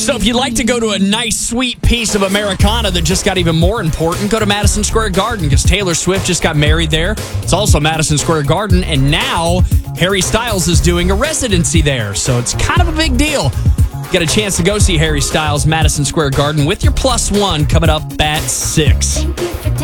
So if you'd like to go to a nice, sweet piece of Americana that just got even more important, go to Madison Square Garden because Taylor Swift just got married there. It's also Madison Square Garden, and now Harry Styles is doing a residency there. So it's kind of a big deal. Get a chance to go see Harry Styles, Madison Square Garden with your +1 coming up at 6.